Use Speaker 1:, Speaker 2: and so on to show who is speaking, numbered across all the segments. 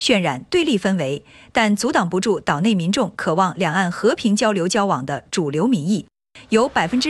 Speaker 1: 渲染对立氛围，但阻挡不住岛内民众渴望两岸和平交流交往的主流民意。有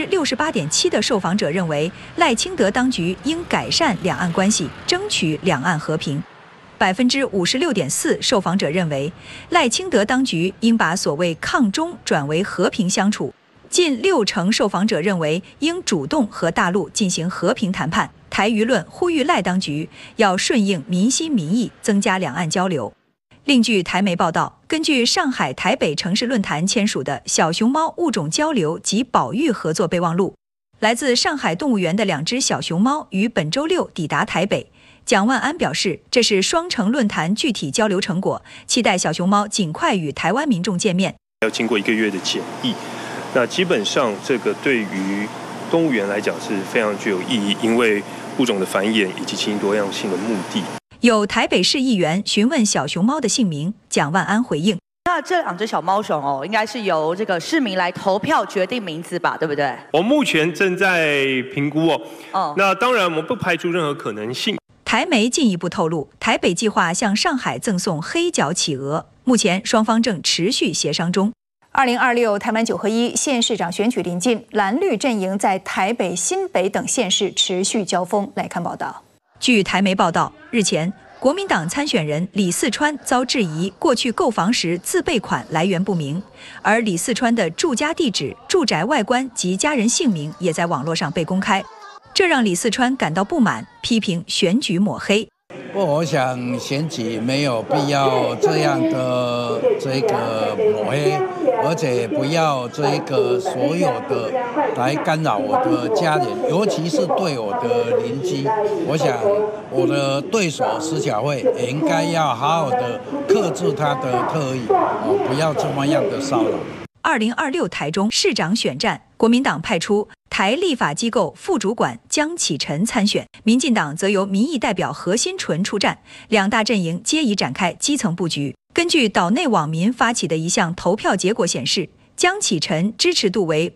Speaker 1: 68.7%的受访者认为，赖清德当局应改善两岸关系，争取两岸和平。56.4%受访者认为，赖清德当局应把所谓抗中转为和平相处。近60%受访者认为，应主动和大陆进行和平谈判。台舆论呼吁赖当局要顺应民心民意，增加两岸交流。另据台媒报道，根据上海、台北城市论坛签署的小熊猫物种交流及保育合作备忘录，来自上海动物园的2只小熊猫于本周6抵达台北。蒋万安表示，这是双城论坛具体交流成果，期待小熊猫尽快与台湾民众见面。
Speaker 2: 要经过1个月的检疫，那基本上这个对于动物园来讲是非常具有意义，因为物种的繁衍以及基因多样性的目的。
Speaker 1: 有台北市议员询问小熊猫的姓名，蒋万安回应：
Speaker 3: 那这2只小猫熊应该是由这个市民来投票决定名字吧，对不对？
Speaker 2: 我目前正在评估那当然我们不排除任何可能性。
Speaker 1: 台媒进一步透露，台北计划向上海赠送黑脚企鹅，目前双方正持续协商中。2026台湾9合1县市长选举临近，蓝绿阵营在台北、新北等县市持续交锋。来看报道。据台媒报道，日前国民党参选人李四川遭质疑过去购房时自备款来源不明，而李四川的住家地址、住宅外观及家人姓名也在网络上被公开，这让李四川感到不满，批评选举抹黑。
Speaker 4: 我想选举没有必要这样的抹黑，而且不要所有的来干扰我的家人，尤其是对我的邻居。我想我的对手施巧慧也应该要好好的克制他的特意，不要这么样的骚扰。
Speaker 1: 2026台中市长选战，国民党派出台立法机构副主管江启臣参选，民进党则由民意代表何新纯出战，两大阵营皆已展开基层布局。根据岛内网民发起的一项投票结果显示，江启臣支持度为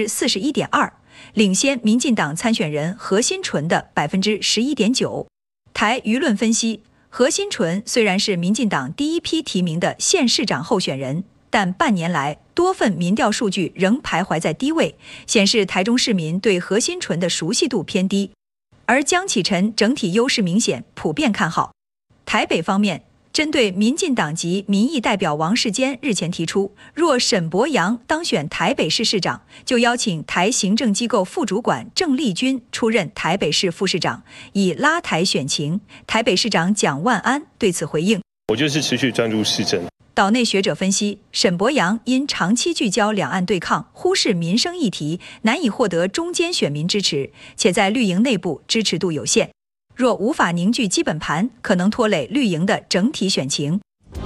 Speaker 1: 41.2%，领先民进党参选人何新纯的11.9%。台舆论分析，何新纯虽然是民进党第一批提名的县市长候选人，但半年来多份民调数据仍徘徊在低位，显示台中市民对何新纯的熟悉度偏低，而江启臣整体优势明显，普遍看好。台北方面，针对民进党籍民意代表王世坚日前提出，若沈伯洋当选台北市市长，就邀请台行政机构副主管郑丽君出任台北市副市长，以拉台选情。台北市长蒋万安对此回应：
Speaker 2: 我就是持续专注市政。
Speaker 1: 岛内学者分析，沈伯洋因长期聚焦两岸对抗，忽视民生议题，难以获得中间选民支持，且在绿营内部支持度有限。若无法凝聚基本盘，可能拖累绿营的整体选情。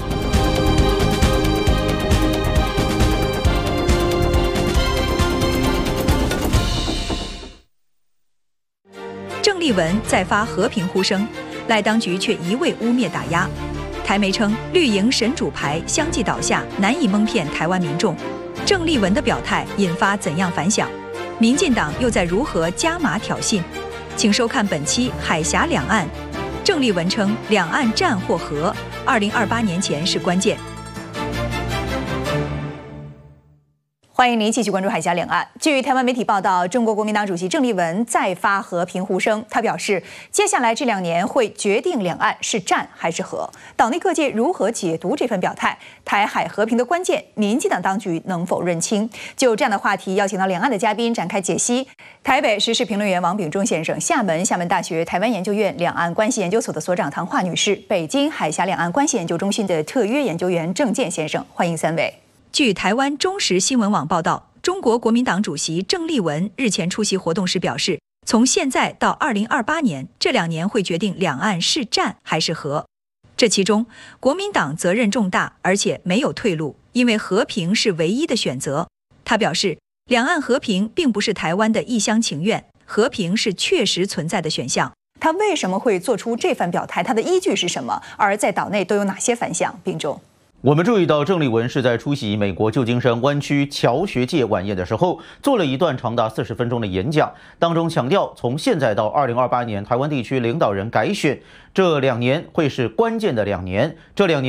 Speaker 1: 郑丽文再发和平呼声，赖当局却一味污蔑打压。台媒称，绿营神主牌相继倒下，难以蒙骗台湾民众。郑丽文的表态引发怎样反响？民进党又在如何加码挑衅？请收看本期海峡两岸。郑丽文称，两岸战或和，2028年前是关键。欢迎您继续关注海峡两岸。据台湾媒体报道，中国国民党主席郑丽文再发和平呼声。他表示，接下来这2年会决定两岸是战还是和。岛内各界如何解读这份表态？台海和平的关键，民进党当局能否认清？就这样的话题，邀请到两岸的嘉宾展开解析。台北时事评论员王炳忠先生，厦门大学台湾研究院两岸关系研究所的所长唐化女士，北京海峡两岸关系研究中心的特约研究员郑健先生，欢迎3位。据台湾中时新闻网报道，中国国民党主席郑丽文日前出席活动时表示，从现在到2028年，这2年会决定两岸是战还是和。这其中，国民党责任重大，而且没有退路，因为和平是唯一的选择。他表示，两岸和平并不是台湾的一厢情愿，和平是确实存在的选项。他为什么会做出这番表态？他的依据是什么？而在岛内都有哪些反响？并中。
Speaker 5: 我们注意到，郑丽文是在出席美国旧金山湾区侨学界晚宴的时候，做了一段长达40分钟的演讲，当中强调，从现在到2028年台湾地区领导人改选这2年会是关键的2年，这2年。